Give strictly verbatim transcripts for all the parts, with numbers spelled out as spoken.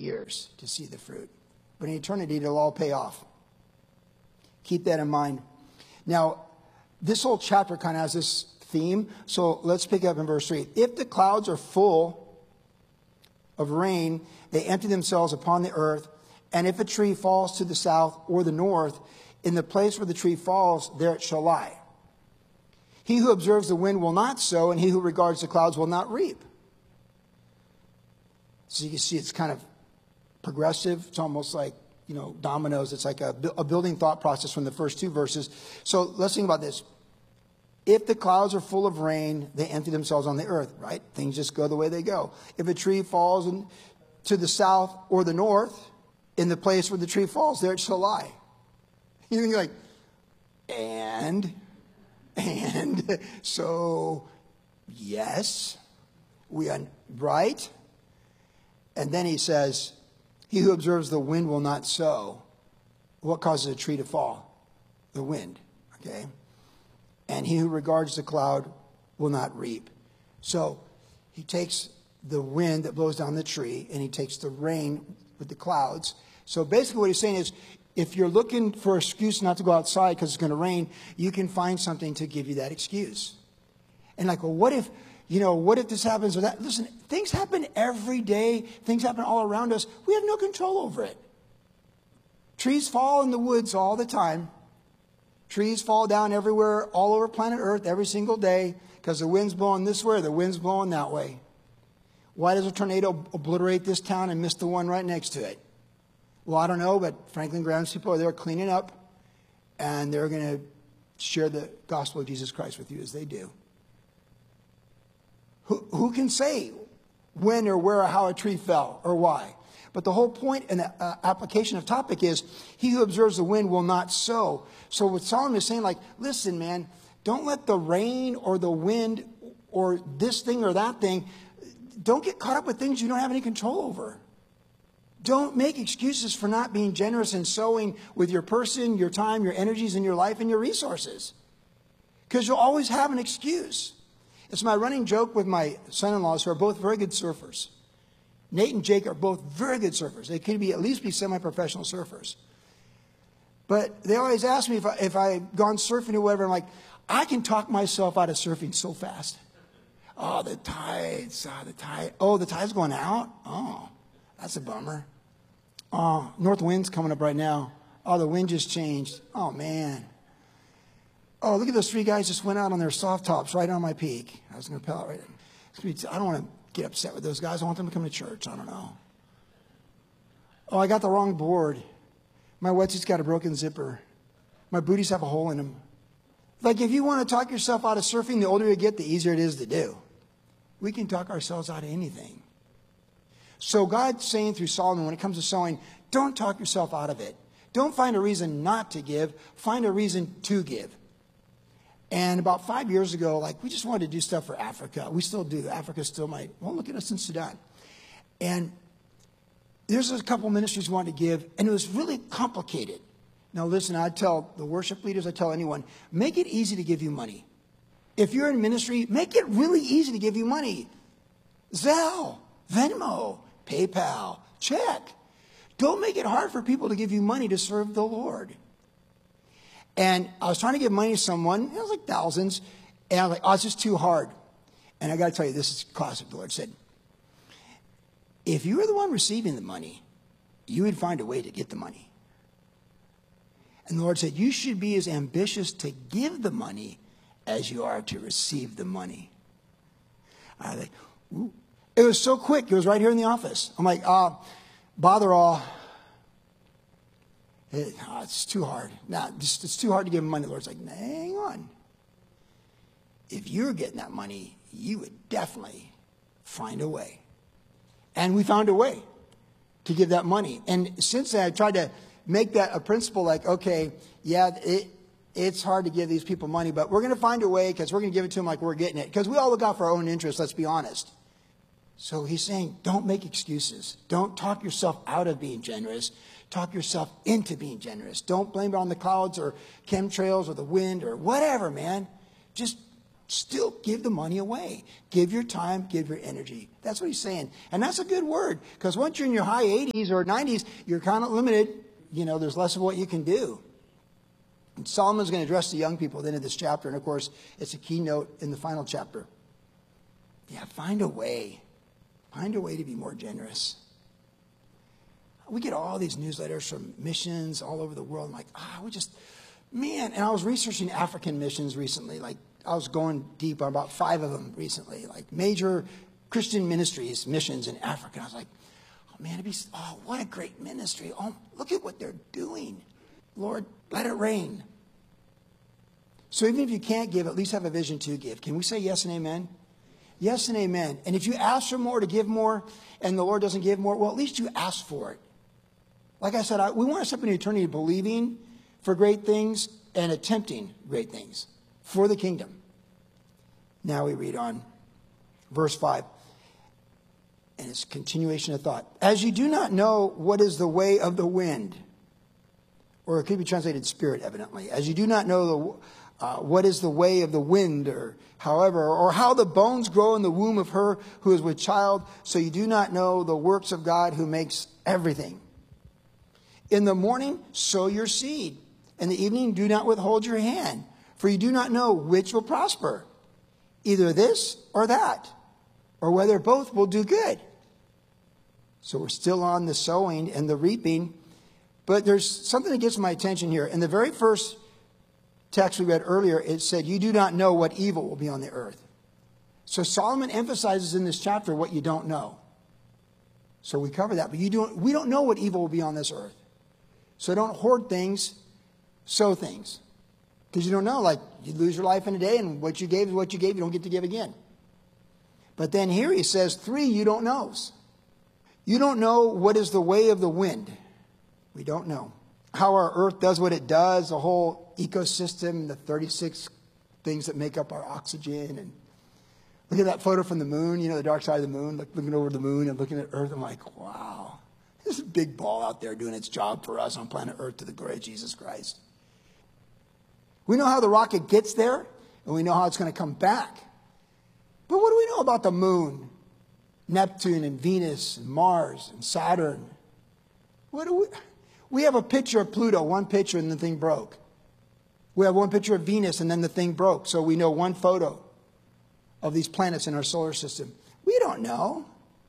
years to see the fruit. But in eternity, it'll all pay off. Keep that in mind. Now, this whole chapter kind of has this theme. So let's pick up in verse three. If the clouds are full of rain, they empty themselves upon the earth. And if a tree falls to the south or the north, in the place where the tree falls, there it shall lie. He who observes the wind will not sow, and he who regards the clouds will not reap. So you can see it's kind of progressive. It's almost like, you know, dominoes. It's like a, a building thought process from the first two verses. So let's think about this. If the clouds are full of rain, they empty themselves on the earth, right? Things just go the way they go. If a tree falls in, to the south or the north, in the place where the tree falls, there it shall lie. You think like, and, and, so, yes, we are, right? And then he says, he who observes the wind will not sow. What causes a tree to fall? The wind, okay? And he who regards the cloud will not reap. So he takes the wind that blows down the tree, and he takes the rain with the clouds. So basically what he's saying is, if you're looking for an excuse not to go outside because it's going to rain, you can find something to give you that excuse. And like, well, what if, you know, what if this happens or that? Listen, things happen every day. Things happen all around us. We have no control over it. Trees fall in the woods all the time. Trees fall down everywhere, all over planet Earth, every single day, because the wind's blowing this way or the wind's blowing that way. Why does a tornado obliterate this town and miss the one right next to it? Well, I don't know, but Franklin Graham's people are there cleaning up, and they're going to share the gospel of Jesus Christ with you as they do. Who, who can say when or where or how a tree fell or why? But the whole point in the uh, application of topic is, he who observes the wind will not sow. So what Solomon is saying, like, listen, man, don't let the rain or the wind or this thing or that thing, don't get caught up with things you don't have any control over. Don't make excuses for not being generous and sowing with your person, your time, your energies, and your life and your resources. Because you'll always have an excuse. It's my running joke with my son-in-laws, who are both very good surfers. Nate and Jake are both very good surfers. They could be at least be semi-professional surfers. But they always ask me if, I, if I've gone surfing or whatever. I'm like, I can talk myself out of surfing so fast. Oh, the tides. Oh, the tide. Oh, the tide's going out? Oh, that's a bummer. Oh, north wind's coming up right now. Oh, the wind just changed. Oh, man. Oh, look at those three guys just went out on their soft tops right on my peak. I was going to pell out right in. I don't want to get upset with those guys. I want them to come to church. I don't know. Oh, I got the wrong board. My wetsuit's got a broken zipper. My booties have a hole in them. Like, if you want to talk yourself out of surfing, the older you get, the easier it is to do. We can talk ourselves out of anything. So God's saying through Solomon, when it comes to sowing, don't talk yourself out of it. Don't find a reason not to give. Find a reason to give. And about five years ago, like, we just wanted to do stuff for Africa. We still do. Africa still might. Well, look at us in Sudan. And there's a couple ministries we wanted to give, and it was really complicated. Now, listen, I tell the worship leaders, I tell anyone, make it easy to give you money. If you're in ministry, make it really easy to give you money. Zelle, Venmo, PayPal, check. Don't make it hard for people to give you money to serve the Lord. And I was trying to give money to someone, it was like thousands, and I was like, oh, it's just too hard. And I got to tell you, this is classic. The Lord said, if you were the one receiving the money, you would find a way to get the money. And the Lord said, you should be as ambitious to give the money as you are to receive the money. I was like, ooh. It was so quick. It was right here in the office. I'm like, uh, bother all. It, oh, it's too hard. Nah, just, it's too hard to give him money. The Lord's like, hang on. If you were getting that money, you would definitely find a way. And we found a way to give that money. And since then, I tried to make that a principle, like, okay, yeah, it, it's hard to give these people money, but we're going to find a way because we're going to give it to them like we're getting it. Because we all look out for our own interests, let's be honest. So he's saying, don't make excuses. Don't talk yourself out of being generous. Talk yourself into being generous. Don't blame it on the clouds or chemtrails or the wind or whatever, man. Just Still give the money away. Give your time, give your energy. That's what he's saying. And that's a good word, because once you're in your high eighties or nineties, you're kind of limited. You know, there's less of what you can do. And Solomon's going to address the young people then in this chapter. And of course, it's a keynote in the final chapter. Yeah, find a way. Find a way to be more generous. We get all these newsletters from missions all over the world. I'm like, ah, we just, man. And I was researching African missions recently. Like, I was going deep on about five of them recently, like major Christian ministries, missions in Africa. I was like, oh man, it'd be, oh, what a great ministry. Oh, look at what they're doing. Lord, let it rain. So even if you can't give, at least have a vision to give. Can we say yes and amen? Yes and amen. And if you ask for more, to give more, and the Lord doesn't give more, well, at least you ask for it. Like I said, I, we want to step into eternity believing for great things and attempting great things for the kingdom. Now we read on verse five. And it's a continuation of thought. As you do not know what is the way of the wind, or it could be translated spirit, evidently. As you do not know the, uh, what is the way of the wind, or however, or how the bones grow in the womb of her who is with child, so you do not know the works of God who makes everything. In the morning, sow your seed. In the evening, do not withhold your hand, for you do not know which will prosper, either this or that, or whether both will do good. So we're still on the sowing and the reaping, but there's something that gets my attention here. In the very first text we read earlier, it said, you do not know what evil will be on the earth. So Solomon emphasizes in this chapter what you don't know. So we cover that, but you don't, we don't know what evil will be on this earth. So don't hoard things, sow things. Because you don't know, like, you lose your life in a day, and what you gave is what you gave. You don't get to give again. But then here he says, three you don't know. You don't know what is the way of the wind. We don't know. How our earth does what it does, the whole ecosystem, the thirty-six things that make up our oxygen. And look at that photo from the moon, you know, the dark side of the moon, like looking over the moon and looking at Earth. I'm like, wow, there's a big ball out there doing its job for us on planet Earth to the glory of Jesus Christ. We know how the rocket gets there, and we know how it's going to come back. But what do we know about the moon, Neptune and Venus and Mars and Saturn? What do we... We have a picture of Pluto, one picture, and the thing broke. We have one picture of Venus, and then the thing broke. So we know one photo of these planets in our solar system. We don't know.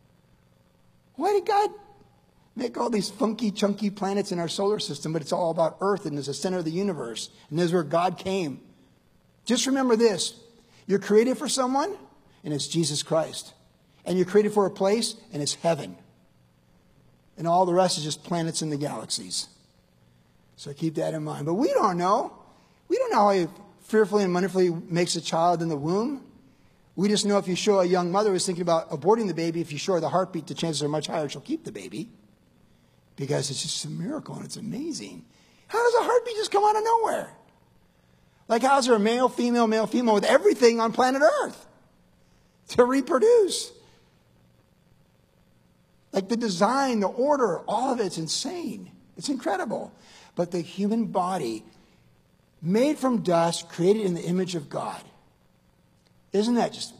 Why did God make all these funky, chunky planets in our solar system, but it's all about Earth and is the center of the universe, and this is where God came? Just remember this. You're created for someone, and it's Jesus Christ. And you're created for a place, and it's heaven. And all the rest is just planets in the galaxies. So keep that in mind. But we don't know. We don't know how he fearfully and wonderfully makes a child in the womb. We just know if you show a young mother who's thinking about aborting the baby, if you show her the heartbeat, the chances are much higher she'll keep the baby. Because it's just a miracle and it's amazing. How does a heartbeat just come out of nowhere? Like, how's there a male, female, male, female with everything on planet Earth to reproduce? Like the design, the order, all of it's insane. It's incredible. But the human body, made from dust, created in the image of God. Isn't that just...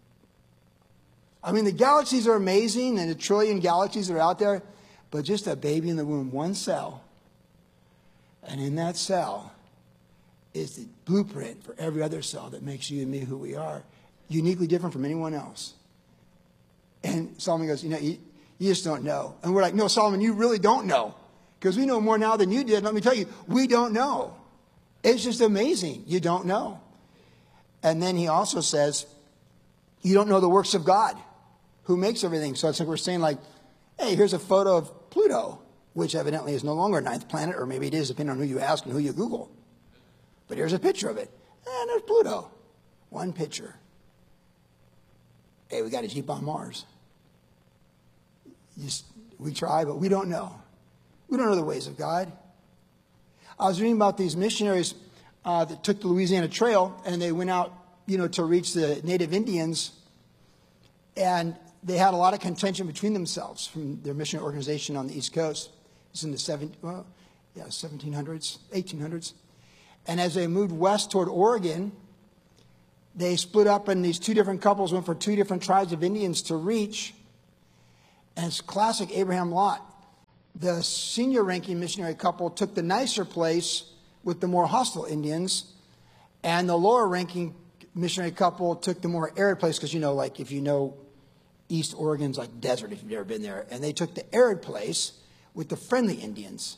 I mean, the galaxies are amazing, and the trillion galaxies that are out there, but just a baby in the womb, one cell. And in that cell is the blueprint for every other cell that makes you and me who we are, uniquely different from anyone else. And Solomon goes, you know, you, you just don't know. And we're like, no, Solomon, you really don't know. Because we know more now than you did. Let me tell you, we don't know. It's just amazing. You don't know. And then he also says, you don't know the works of God, who makes everything. So it's like we're saying, like, hey, here's a photo of Pluto, which evidently is no longer a ninth planet, or maybe it is, depending on who you ask and who you Google. But here's a picture of it. And there's Pluto. One picture. Hey, we got a Jeep on Mars. Just, we try, but we don't know. We don't know the ways of God. I was reading about these missionaries uh, that took the Louisiana Trail, and they went out, you know, to reach the native Indians, and they had a lot of contention between themselves from their mission organization on the East Coast. It's in the seven, well, yeah, seventeen hundreds, eighteen hundreds. And as they moved west toward Oregon, they split up, and these two different couples went for two different tribes of Indians to reach. And it's classic Abraham Lot. The senior ranking missionary couple took the nicer place with the more hostile Indians, and the lower ranking missionary couple took the more arid place, because, you know, like if you know East Oregon's like desert if you've never been there, and they took the arid place with the friendly Indians.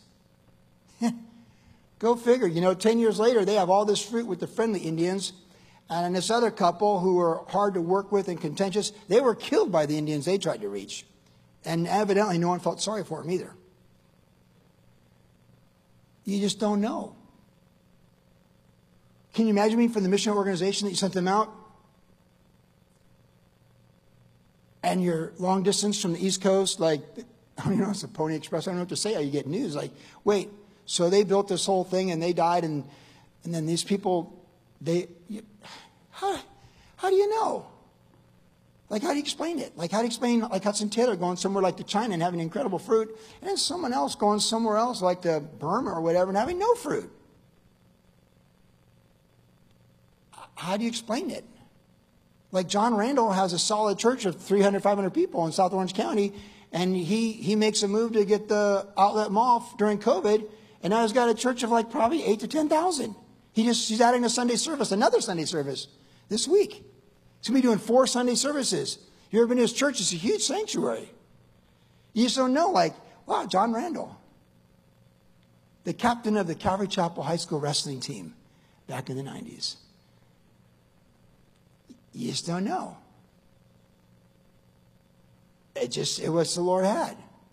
Go figure. You know, ten years later, they have all this fruit with the friendly Indians. And this other couple who were hard to work with and contentious, they were killed by the Indians they tried to reach. And evidently, no one felt sorry for them either. You just don't know. Can you imagine me from the mission organization that you sent them out? And you're long distance from the East Coast, like, I don't know, it's a Pony Express. I don't know what to say. How you get news. Like, wait, so they built this whole thing and they died, and and then these people, they, you, how, how do you know? Like, how do you explain it? Like, how do you explain, like, Hudson Taylor going somewhere like to China and having incredible fruit, and then someone else going somewhere else like to Burma or whatever and having no fruit? How do you explain it? Like, John Randall has a solid church of three hundred, five hundred people in South Orange County, and he, he makes a move to get the outlet mall during COVID, and now he's got a church of like probably eight to ten thousand. He just, he's adding a Sunday service, another Sunday service this week. He's going to be doing four Sunday services. You ever been to his church? It's a huge sanctuary. You just don't know, like, wow, John Randall, the captain of the Calvary Chapel High School wrestling team back in the nineties. You just don't know. It just, it was the Lord had.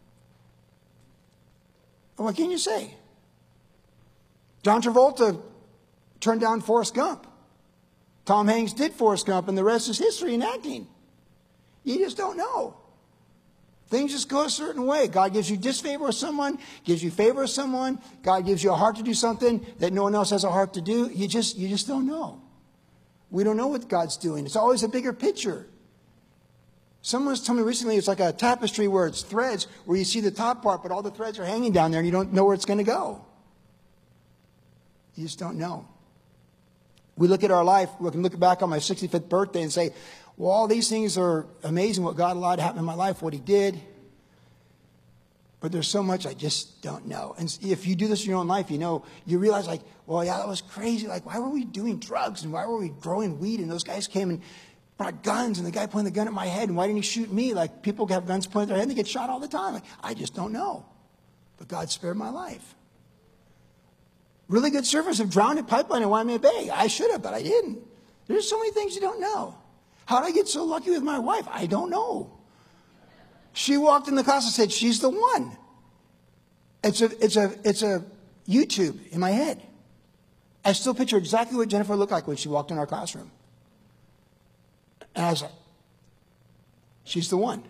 What can you say? John Travolta turned down Forrest Gump. Tom Hanks did Forrest Gump, and the rest is history in acting. You just don't know. Things just go a certain way. God gives you disfavor with someone, gives you favor with someone. God gives you a heart to do something that no one else has a heart to do. You just, you just don't know. We don't know what God's doing. It's always a bigger picture. Someone was telling me recently it's like a tapestry where it's threads, where you see the top part, but all the threads are hanging down there and you don't know where it's going to go. You just don't know. We look at our life, we can look back on my sixty-fifth birthday and say, well, all these things are amazing, what God allowed to happen in my life, what he did. But there's so much I just don't know. And if you do this in your own life, you know, you realize like, well, yeah, that was crazy. Like, why were we doing drugs? And why were we growing weed? And those guys came and brought guns, and the guy pointed the gun at my head. And why didn't he shoot me? Like, people have guns pointed at their head and they get shot all the time. Like, I just don't know. But God spared my life. Really good surfers have drowned in pipeline in Waimea Bay. I should have, but I didn't. There's so many things you don't know. How did I get so lucky with my wife? I don't know. She walked in the class and said, she's the one. It's a, it's a, it's a YouTube in my head. I still picture exactly what Jennifer looked like when she walked in our classroom. And I was like, she's the one.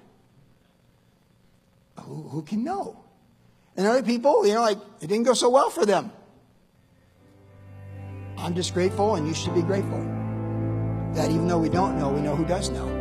Who, who can know? And other people, you know, like, it didn't go so well for them. I'm just grateful, and you should be grateful that even though we don't know, we know who does know.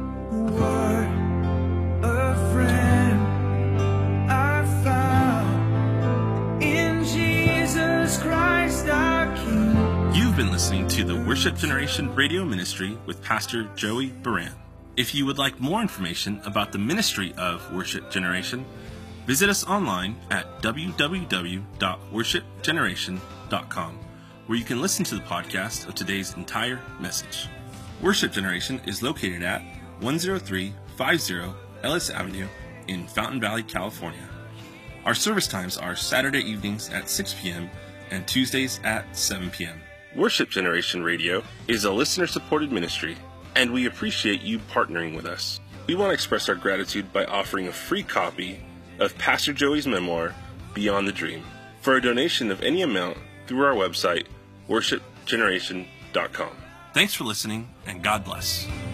What a friend I found in Jesus Christ our King. You've been listening to the Worship Generation Radio Ministry with Pastor Joey Baran. If you would like more information about the ministry of Worship Generation, visit us online at w w w dot worship generation dot com, where you can listen to the podcast of today's entire message. Worship Generation is located at one oh three fifty Ellis Avenue in Fountain Valley, California. Our service times are Saturday evenings at six p.m. and Tuesdays at seven p.m. Worship Generation Radio is a listener-supported ministry, and we appreciate you partnering with us. We want to express our gratitude by offering a free copy of Pastor Joey's memoir, Beyond the Dream, for a donation of any amount through our website, worship generation dot com. Thanks for listening, and God bless.